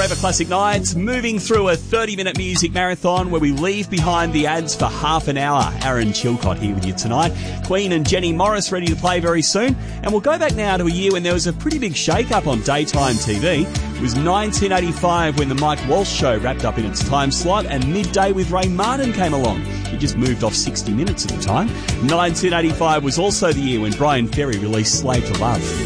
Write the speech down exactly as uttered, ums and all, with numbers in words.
Forever Classic Nights, moving through a thirty-minute music marathon where we leave behind the ads for half an hour. Aaron Chilcott here with you tonight. Queen and Jenny Morris ready to play very soon. And we'll go back now to a year when there was a pretty big shake-up on daytime T V. It was nineteen eighty-five when the Mike Walsh Show wrapped up in its time slot and Midday with Ray Martin came along. He just moved off sixty minutes at the time. nineteen eighty-five was also the year when Brian Ferry released Slave to Love.